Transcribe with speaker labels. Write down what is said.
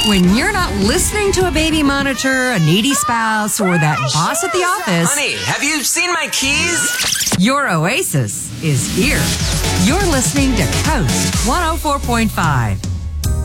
Speaker 1: When you're not listening to a baby monitor, a needy spouse, or that boss at the office,
Speaker 2: Honey, have you seen my keys?
Speaker 1: your oasis is here. You're listening to Coast 104.5.